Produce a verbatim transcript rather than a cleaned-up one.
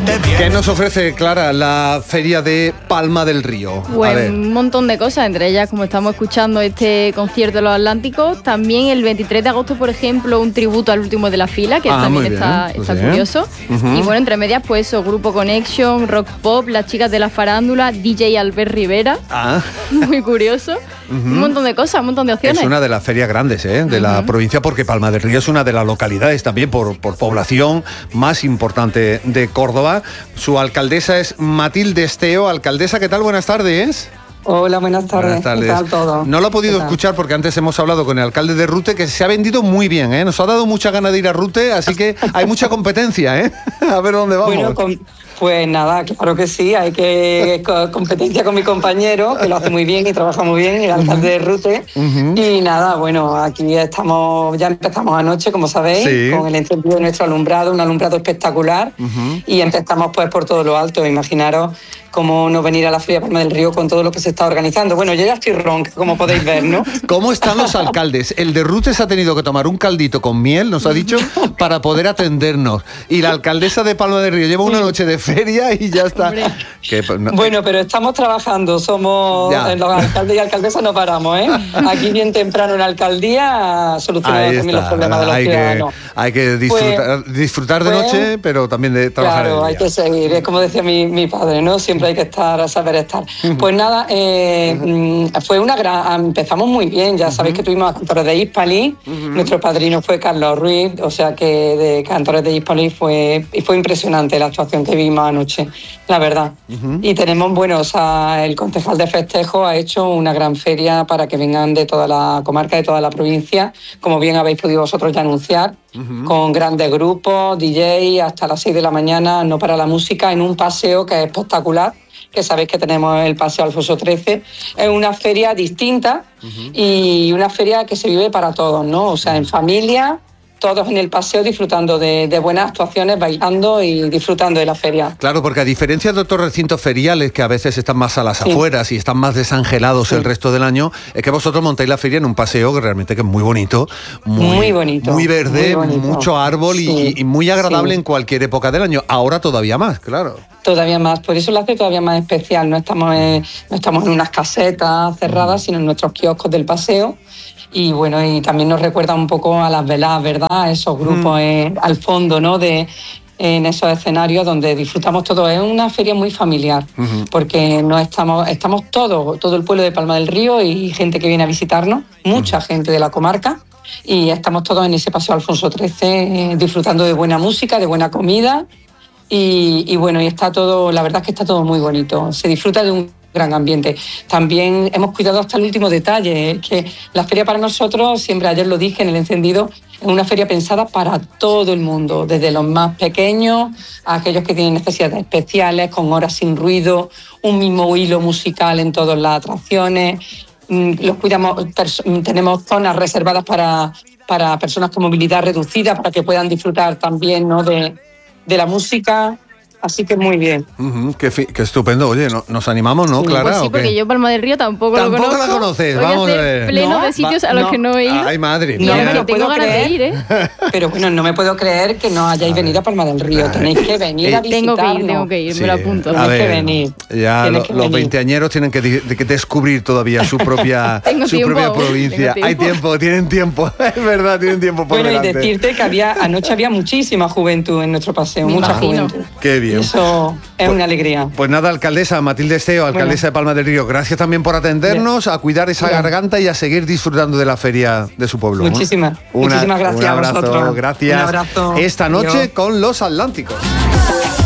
¿Qué nos ofrece, Clara, la feria de Palma del Río? Pues un montón de cosas, entre ellas, como estamos escuchando, este concierto de los Atlánticos. También el veintitrés de agosto, por ejemplo, un tributo al último de la fila, que ah, también está, está pues curioso. Uh-huh. Y bueno, entre medias, pues eso, Grupo Connection, Rock Pop, Las Chicas de la Farándula, D J Albert Rivera. Ah. Muy curioso. Uh-huh. Un montón de cosas, un montón de opciones. Es una de las ferias grandes ¿eh? de uh-huh. la provincia, porque Palma del Río es una de las localidades también por, por población más importante de Córdoba. Su alcaldesa es Matilde Esteo. Alcaldesa, ¿qué tal? Buenas tardes. Hola, buenas tardes. Buenas tardes. ¿Qué tal todo? No lo he podido escuchar porque antes hemos hablado con el alcalde de Rute, que se ha vendido muy bien, ¿eh? Nos ha dado mucha gana de ir a Rute, así que hay mucha competencia, ¿eh? A ver dónde vamos. Bueno, con, pues nada, claro que sí, hay que competencia con mi compañero, que lo hace muy bien y trabaja muy bien, el alcalde de Rute. Uh-huh. Y nada, bueno, aquí estamos, ya empezamos anoche, como sabéis, sí. con el encendido de nuestro alumbrado, un alumbrado espectacular, uh-huh. y empezamos pues por todo lo alto. Imaginaros cómo no venir a la Feria Palma del Río con todo lo que se está organizando. Bueno, yo ya estoy ronca, como podéis ver, ¿no? ¿Cómo están los alcaldes? El de Rute se ha tenido que tomar un caldito con miel, nos ha dicho, para poder atendernos. Y la alcaldesa de Palma del Río lleva una noche de feria y ya está. Que, no, bueno, pero estamos trabajando, somos ya. Los alcaldes y alcaldesas no paramos, ¿eh? Aquí bien temprano en la alcaldía solucionando también los problemas de los hay ciudadanos. Que, hay que disfrutar, pues, disfrutar de pues, noche, pero también de trabajar. Claro, hay que seguir, es como decía mi, mi padre, ¿no? Siempre hay que estar, a saber estar. Uh-huh. Pues nada, eh, uh-huh. fue una gran... Empezamos muy bien, ya sabéis uh-huh. que tuvimos a cantores de Hispali, uh-huh. nuestro padrino fue Carlos Ruiz, o sea que de cantores de Hispali fue, y fue impresionante la actuación que vimos anoche, la verdad. Uh-huh. Y tenemos, bueno, o sea, el concejal de festejo ha hecho una gran feria para que vengan de toda la comarca, de toda la provincia, como bien habéis podido vosotros ya anunciar, uh-huh. con grandes grupos, D J, hasta las seis de la mañana, no para la música, en un paseo que es espectacular, que sabéis que tenemos el Paseo Alfonso trece. Es una feria distinta uh-huh. y una feria que se vive para todos, ¿no? O sea, en familia, todos en el paseo disfrutando de, de buenas actuaciones, bailando y disfrutando de la feria. Claro, porque a diferencia de otros recintos feriales que a veces están más a las sí. afueras y están más desangelados sí. el resto del año, es que vosotros montáis la feria en un paseo que realmente que es muy bonito, muy, muy bonito, muy verde, muy bonito. Mucho árbol sí. y, y muy agradable sí. en cualquier época del año. Ahora todavía más, claro. Todavía más, por eso lo hace todavía más especial. No estamos en, no estamos en unas casetas cerradas, mm. sino en nuestros kioscos del paseo. Y bueno, y también nos recuerda un poco a las veladas, ¿verdad? Esos grupos mm. eh, al fondo, ¿no? De, en esos escenarios donde disfrutamos todos. Es una feria muy familiar, uh-huh. porque no estamos, estamos todos, todo el pueblo de Palma del Río y gente que viene a visitarnos, mucha uh-huh. gente de la comarca, y estamos todos en ese Paseo Alfonso trece eh, disfrutando de buena música, de buena comida, y, y bueno, y está todo, la verdad es que está todo muy bonito. Se disfruta de un gran ambiente. También hemos cuidado hasta el último detalle, es que la feria para nosotros, siempre ayer lo dije en el encendido, es una feria pensada para todo el mundo, desde los más pequeños a aquellos que tienen necesidades especiales, con horas sin ruido, un mismo hilo musical en todas las atracciones. Los cuidamos, pers- tenemos zonas reservadas para, para personas con movilidad reducida, para que puedan disfrutar también, ¿no? de, de la música. Así que muy bien. Uh-huh, qué, fi- qué estupendo. Oye, ¿no, ¿nos animamos, no, sí, Clara? Pues sí, porque yo Palma del Río tampoco, ¿Tampoco lo conozco. la conoces? Voy Vamos a, a ver. pleno no, de sitios va, a los no. que no he ido. Ay, madre mía. No me lo tengo puedo ganas creer, de ir, ¿eh? Pero bueno, no me puedo creer que no hayáis venido a Palma del Río. Tenéis que venir a visitarnos. Tengo que ir, tengo que ir, sí. me lo apunto. Tenéis que venir. Ya Tienes lo, que los venir. veinteañeros tienen que, de, que descubrir todavía su propia, su tiempo, propia provincia. tiempo. Hay tiempo, tienen tiempo. Es verdad, tienen tiempo por Bueno, delante. y decirte que había anoche había muchísima juventud en nuestro paseo, Me mucha imagino. juventud. Qué bien. Y eso es pues, una alegría. Pues nada, alcaldesa Matilde Esteo, alcaldesa bueno. de Palma del Río, gracias también por atendernos, bien. a cuidar esa bien. garganta y a seguir disfrutando de la feria de su pueblo. Muchísimas, Una, muchísimas gracias un abrazo, a vosotros. gracias. Un abrazo. Esta noche Adiós. con los Atlánticos.